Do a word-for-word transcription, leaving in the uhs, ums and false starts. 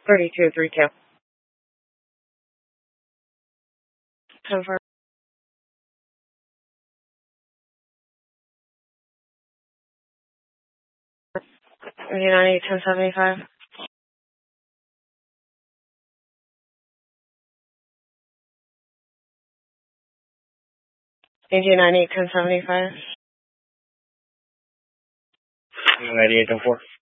thirty-two, three, two. Confirm. eighty-nine, eight, ten, seventy-five. eighty-nine, eight, ten, seventy-five. ninety-eight, ten, four.